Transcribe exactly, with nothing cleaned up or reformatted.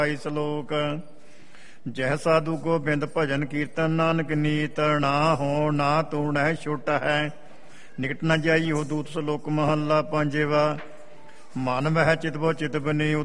ਸਲੋਕ ਜਹ ਸਾਧੂ ਗੋਬਿੰਦ ਭਜਨ ਕੀਰਤਨ ਨਾਨਕ ਨੀਤ ਨਾ ਹੋ ਨਾ ਤੂਣ ਹੈ ਛੁੱਟ ਹੈ ਨਿਕਟ ਨ ਜਾਈ ਹੋ ਦੂਤ ਸਲੋਕ ਮਹੱਲਾ ਪੰਜਵਾ ਮਨ ਵਹਿ ਚਿਤਵੋ ਚਿਤ ਬਨੀ